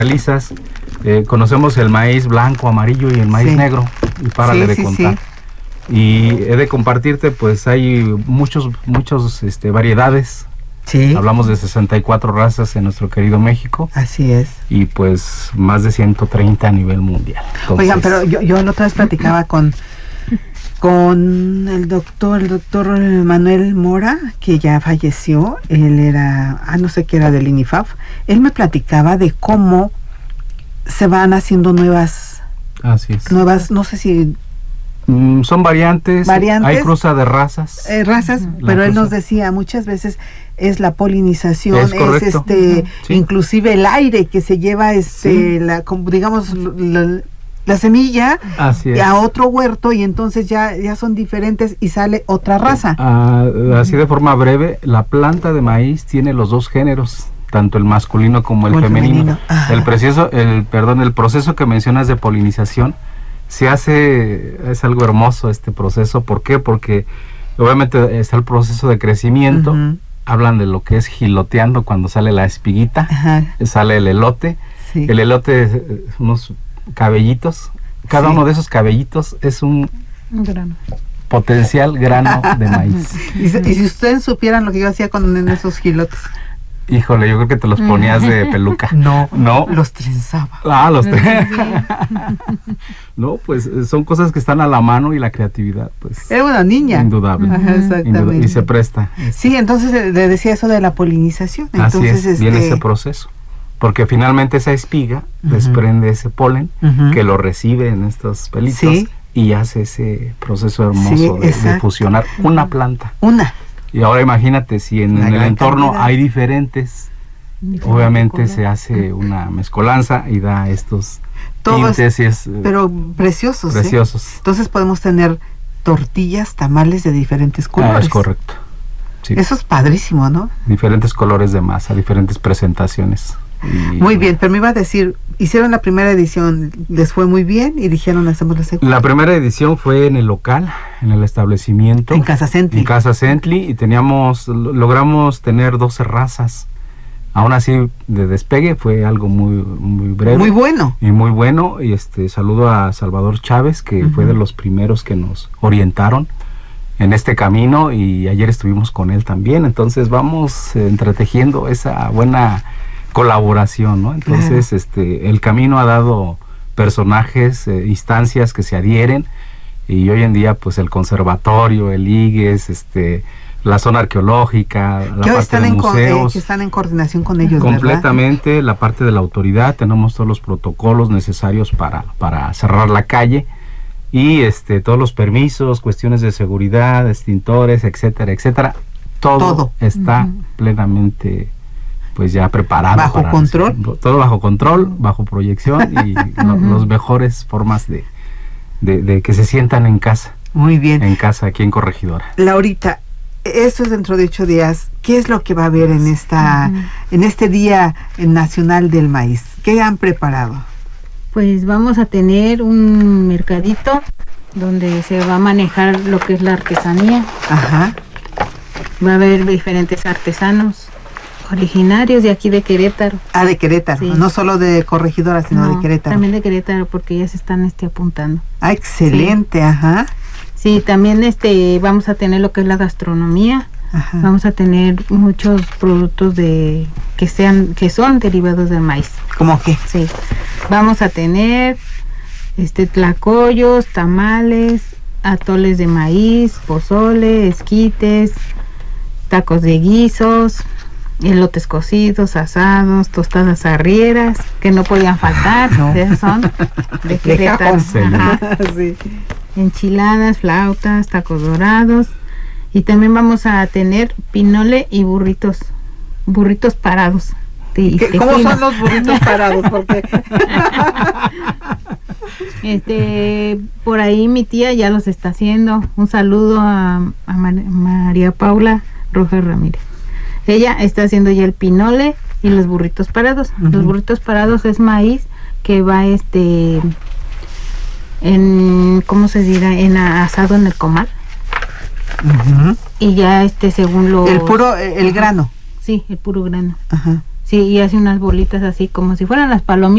realizas. Conocemos el maíz blanco, amarillo y el maíz negro, y párale de contar. Y he de compartirte, pues hay muchos variedades. Sí. Hablamos de 64 razas en nuestro querido México. Así es. Y pues más de 130 a nivel mundial. Entonces, oigan, pero yo la otra vez platicaba con el doctor Manuel Mora, que ya falleció. Él era, no sé qué era del INIFAF. Él me platicaba de cómo se van haciendo nuevas, no sé si son variantes, hay cruza de razas. Pero él nos decía, muchas veces es la polinización, es sí. Inclusive el aire que se lleva, la semilla a otro huerto, y entonces ya son diferentes y sale otra raza. Así de forma breve, la planta de maíz tiene los dos géneros, tanto el masculino como el femenino. El proceso que mencionas de polinización es algo hermoso este proceso. ¿Por qué? Porque obviamente está el proceso de crecimiento. Hablan de lo que es giloteando, cuando sale la espiguita, sale el elote. Sí. El elote, unos cabellitos. Cada uno de esos cabellitos es un grano. Potencial grano de maíz. Y si ustedes supieran lo que yo hacía con esos gilotes. Híjole, yo creo que te los ponías de peluca. No, los trenzaba. No, pues son cosas que están a la mano, y la creatividad, pues. Era una niña. Indudable. Exactamente. Y se presta. Sí, entonces le decía eso de la polinización. Entonces, así es, viene ese proceso. Porque finalmente esa espiga desprende ese polen que lo recibe en estos pelitos y hace ese proceso hermoso de fusionar una planta. Y ahora imagínate, si en el entorno hay diferentes, obviamente se hace una mezcolanza y da estos tintes. Pero preciosos. Entonces podemos tener tortillas, tamales de diferentes colores. Es correcto. Sí. Eso es padrísimo, ¿no? Diferentes colores de masa, diferentes presentaciones. Muy bien, pero me iba a decir, hicieron la primera edición, les fue muy bien y dijeron hacemos la segunda. La primera edición fue en el local, en el establecimiento. En Casa Centli. Y logramos tener 12 razas. Aún así, de despegue fue algo muy breve. Muy bueno. Y muy bueno. Y saludo a Salvador Chávez, que fue de los primeros que nos orientaron en este camino, y ayer estuvimos con él también. Entonces vamos entretejiendo esa buena colaboración, ¿no? Entonces, el camino ha dado personajes, instancias que se adhieren, y hoy en día, pues, el conservatorio, el IGES, la zona arqueológica, la parte de museos, que están en coordinación con ellos, completamente, ¿verdad? La parte de la autoridad, tenemos todos los protocolos necesarios para cerrar la calle, y todos los permisos, cuestiones de seguridad, extintores, etcétera, todo está plenamente, pues, ya preparado. ¿Bajo control? Todo bajo control, bajo proyección, y las mejores formas de que se sientan en casa. Muy bien. En casa, aquí en Corregidora. Laurita, esto es dentro de 8 días. ¿Qué es lo que va a haber en este Día Nacional del Maíz? ¿Qué han preparado? Pues vamos a tener un mercadito donde se va a manejar lo que es la artesanía. Va a haber diferentes artesanos originarios de aquí de Querétaro. De Querétaro, sí. No solo de Corregidora, sino de Querétaro. También de Querétaro, porque ya se están apuntando. Excelente, sí. Sí, también vamos a tener lo que es la gastronomía. Vamos a tener muchos productos que son derivados del maíz. ¿Cómo qué? Sí. Vamos a tener tlacoyos, tamales, atoles de maíz, pozole, esquites, tacos de guisos, elotes cocidos, asados, tostadas arrieras, que no podían faltar. Esas son de Querétaro. Sí. Enchiladas, flautas, tacos dorados. Y también vamos a tener pinole y burritos parados. ¿Cómo son los burritos parados? Porque por ahí mi tía ya los está haciendo. Un saludo a María Paula Rojas Ramírez. Ella está haciendo ya el pinole y los burritos parados. Los burritos parados es maíz que va ¿cómo se dirá? Asado en el comal. Y ya según los... el grano. Sí, el puro grano. Sí, y hace unas bolitas así como si fueran las palomitas